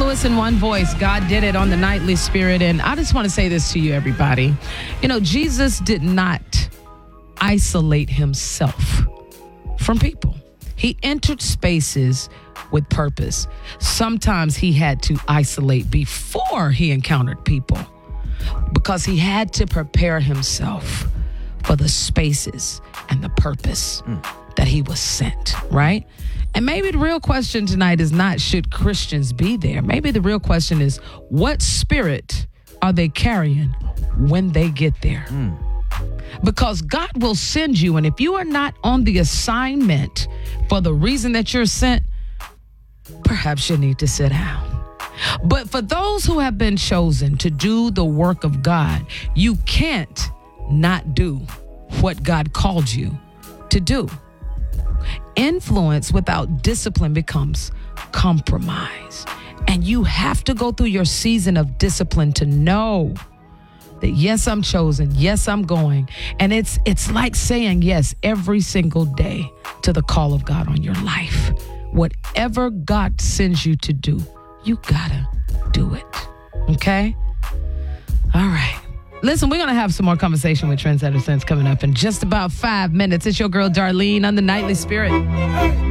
Lewis in one voice. God did it on the Nightly Spirit. And I just want to say this to you, everybody. You know, Jesus did not isolate himself from people. He entered spaces with purpose. Sometimes he had to isolate before he encountered people because he had to prepare himself for the spaces and the purpose that he was sent, right? And maybe the real question tonight is not should Christians be there? Maybe the real question is what spirit are they carrying when they get there? Because God will send you, and if you are not on the assignment for the reason that you're sent, perhaps you need to sit down. But for those who have been chosen to do the work of God, you can't not do what God called you to do. Influence without discipline becomes compromise. And you have to go through your season of discipline to know that yes, I'm chosen. Yes, I'm going. And it's like saying yes every single day to the call of God on your life. Whatever God sends you to do, you gotta do it. Okay? All right. Listen, we're going to have some more conversation with Trendsetter Sense coming up in just about 5 minutes. It's your girl, Darlene, on the Nightly Spirit.